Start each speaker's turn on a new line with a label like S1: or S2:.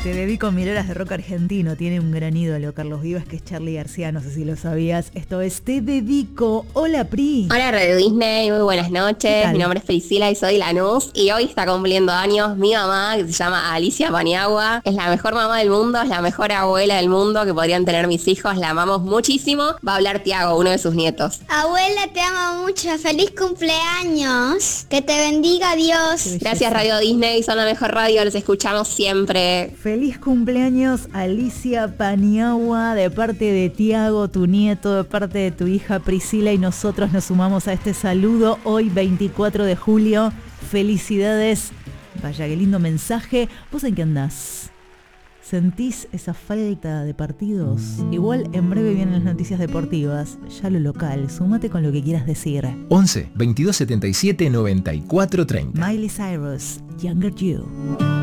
S1: Te dedico 1000 horas de rock argentino. Tiene un gran ídolo, Carlos Vives, que es Charly García. No sé si lo sabías. Esto es Te Dedico. Hola, Pri.
S2: Hola, Radio Disney. Muy buenas noches. Mi nombre es Priscila y soy Lanús. Y hoy está cumpliendo años mi mamá, que se llama Alicia Paniagua. Es la mejor mamá del mundo, es la mejor abuela del mundo que podrían tener mis hijos. La amamos muchísimo. Va a hablar Tiago, uno de sus nietos.
S3: Abuela, te amo mucho. Feliz cumpleaños. Que te bendiga Dios.
S2: Gracias, Radio Disney. Son la mejor radio. Los escuchamos siempre.
S1: Feliz cumpleaños, Alicia Paniagua, de parte de Tiago, tu nieto, de parte de tu hija Priscila, y nosotros nos sumamos a este saludo hoy 24 de julio. Felicidades. Vaya, qué lindo mensaje. ¿Vos en qué andás? ¿Sentís esa falta de partidos? Igual en breve vienen las noticias deportivas. Ya lo local, súmate con lo que quieras decir.
S4: 11 22 77 94 30.
S1: Miley Cyrus, Younger You.